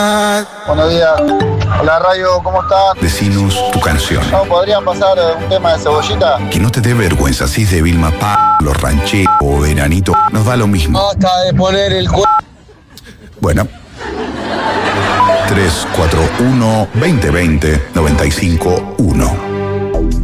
Buenos días. Hola Rayo, ¿cómo están? Decinos tu canción. ¿No podrían pasar un tema de Cebollita? Que no te dé vergüenza, si es de Vilma Los Rancheros o Veranito, nos da lo mismo. Basta de poner el Bueno. 341 2020 95 1